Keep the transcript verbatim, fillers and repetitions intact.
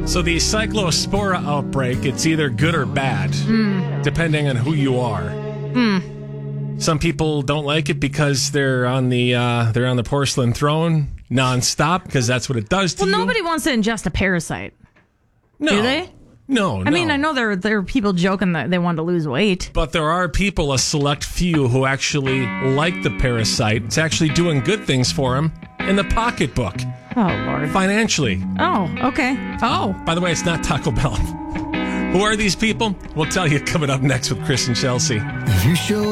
So the cyclospora outbreak, it's either good or bad, mm. depending on who you are. Mm. Some people don't like it because they're on the uh, they're on the porcelain throne nonstop because that's what it does to well, you. Well, nobody wants to ingest a parasite. No. Do they? No, no. I mean, I know there, there are people joking that they want to lose weight. But there are people, a select few, who actually like the parasite. It's actually doing good things for them in the pocketbook. Oh, Lord. Financially. Oh, okay. Oh. By the way, it's not Taco Bell. Who are these people? We'll tell you coming up next with Chris and Chelsea. You show